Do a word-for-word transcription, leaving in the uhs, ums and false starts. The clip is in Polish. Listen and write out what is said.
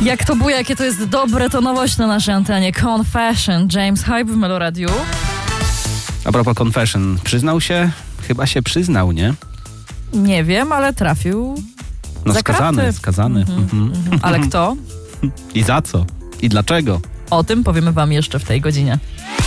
Jak to buja, jakie to jest dobre, to nowość na naszej antenie. Confession, James Hype w Meloradiu. A propos Confession, przyznał się? Chyba się przyznał, nie? Nie wiem, ale trafił No za skazany, kraty. skazany. Mhm, Mhm. mhm. Ale kto? I za co? I dlaczego? O tym powiemy wam jeszcze w tej godzinie.